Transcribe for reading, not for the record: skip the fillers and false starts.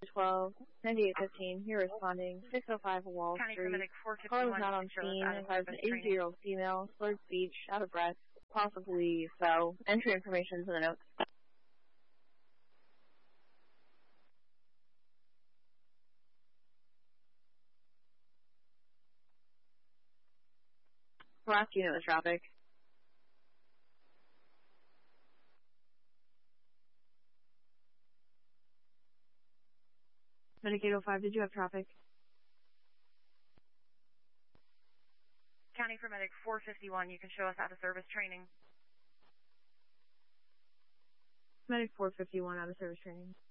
12, 9815, you're responding, 605 Wall County Street. Paramedic 451. Caller was not on scene, advised an 80-year-old female, slurred speech, out of breath, possibly fell. Entry information to the notes. Last unit was traffic. Medic 805, did you have traffic? County Paramedic 451, you can show us out of service training. Medic 451, out of service training.